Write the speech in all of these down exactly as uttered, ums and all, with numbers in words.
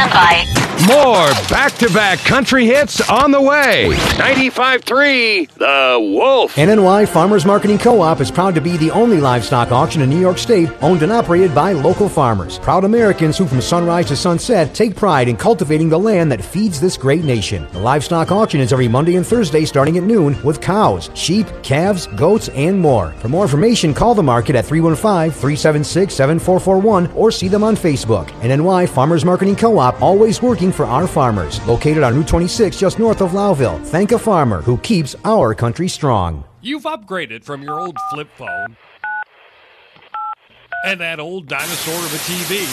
stand by. More back-to-back country hits on the way. ninety-five point three, The Wolf. N N Y Farmers Marketing Co-op is proud to be the only livestock auction in New York State owned and operated by local farmers. Proud Americans who from sunrise to sunset take pride in cultivating the land that feeds this great nation. The livestock auction is every Monday and Thursday starting at noon with cows, sheep, calves, goats, and more. For more information, call the market at three one five, three seven six, seven four four one or see them on Facebook. N N Y Farmers Marketing Co-op, always working for our farmers. Located on Route twenty-six just north of Lowville. Thank a farmer who keeps our country strong. You've upgraded from your old flip phone and that old dinosaur of a T V.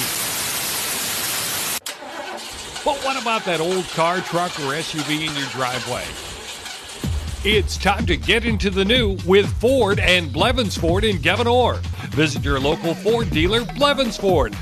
But what about that old car, truck, or S U V in your driveway? It's time to get into the new with Ford and Blevins Ford in Gouverneur. Visit your local Ford dealer, Blevins Ford.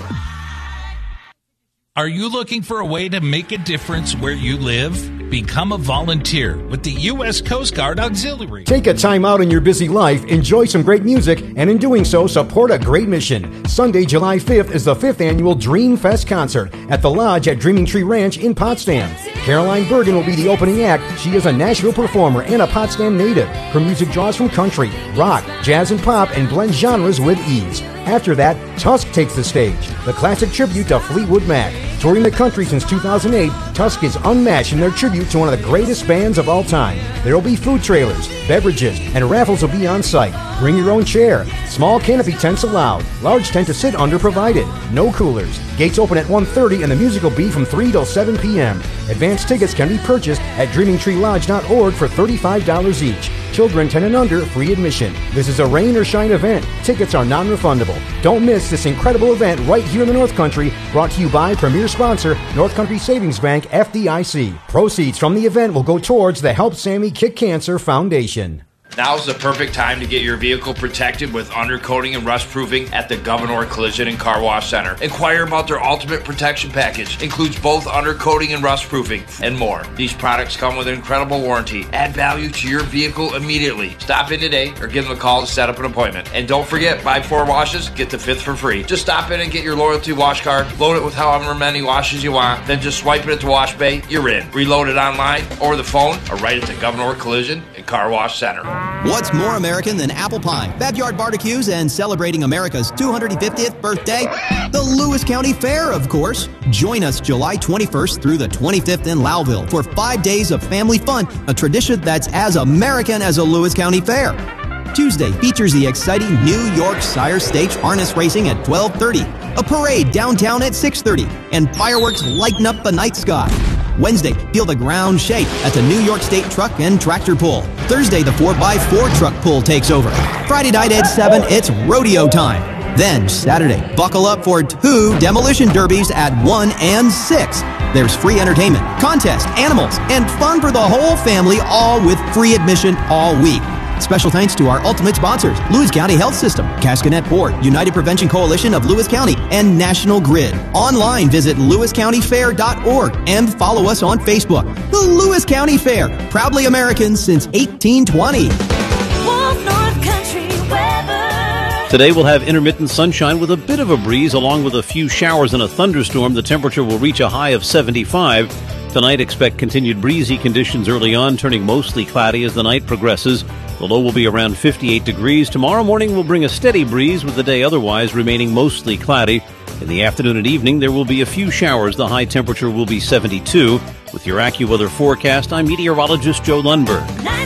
Are you looking for a way to make a difference where you live? Become a volunteer with the U S Coast Guard Auxiliary. Take a time out in your busy life, enjoy some great music, and in doing so, support a great mission. Sunday, July fifth is the fifth annual Dream Fest concert at the Lodge at Dreaming Tree Ranch in Potsdam. Caroline Bergen will be the opening act. She is a Nashville performer and a Potsdam native. Her music draws from country, rock, jazz, and pop and blends genres with ease. After that, Tusk takes the stage, the classic tribute to Fleetwood Mac. Touring the country since two thousand eight, Tusk is unmatched in their tribute to one of the greatest bands of all time. There will be food trailers, beverages, and raffles will be on site. Bring your own chair. Small canopy tents allowed. Large tent to sit under provided. No coolers. Gates open at one thirty and the music will be from three till seven p.m. Advanced tickets can be purchased at dreaming tree lodge dot org for thirty-five dollars each. Children ten and under, free admission. This is a rain or shine event. Tickets are non-refundable. Don't miss this incredible event right here in the North Country, brought to you by premier sponsor, North Country Savings Bank, F D I C. Proceeds from the event will go towards the Help Sammy Kick Cancer Foundation. Now's the perfect time to get your vehicle protected with undercoating and rust proofing at the Gouverneur Collision and Car Wash Center. Inquire about their Ultimate Protection Package. Includes both undercoating and rust proofing and more. These products come with an incredible warranty. Add value to your vehicle immediately. Stop in today or give them a call to set up an appointment. And don't forget, buy four washes, get the fifth for free. Just stop in and get your loyalty wash card, load it with however many washes you want, then just swipe it at the wash bay, you're in. Reload it online, over the phone, or right at the Gouverneur Collision and Car Wash Center. What's more American than apple pie, backyard barbecues, and celebrating America's two hundred fiftieth birthday? The Lewis County Fair, of course. Join us July twenty-first through the twenty-fifth in Lowville for five days of family fun, a tradition that's as American as a Lewis County Fair. Tuesday features the exciting New York Sire Stakes harness racing at twelve thirty, a parade downtown at six thirty, and fireworks lighten up the night sky. Wednesday, feel the ground shake at the New York State Truck and Tractor Pull. Thursday, the four by four truck pull takes over. Friday night at seven, it's rodeo time. Then Saturday, buckle up for two demolition derbies at one and six. There's free entertainment, contests, animals, and fun for the whole family, all with free admission all week. Special thanks to our ultimate sponsors, Lewis County Health System, Cascanet Port, United Prevention Coalition of Lewis County, and National Grid. Online, visit lewis county fair dot org and follow us on Facebook. The Lewis County Fair, proudly American since eighteen twenty. Wolf North Country weather. Today we'll have intermittent sunshine with a bit of a breeze along with a few showers and a thunderstorm. The temperature will reach a high of seventy-five. Tonight, expect continued breezy conditions early on, turning mostly cloudy as the night progresses. The low will be around fifty-eight degrees. Tomorrow morning will bring a steady breeze with the day otherwise remaining mostly cloudy. In the afternoon and evening, there will be a few showers. The high temperature will be seventy-two. With your AccuWeather forecast, I'm meteorologist Joe Lundberg.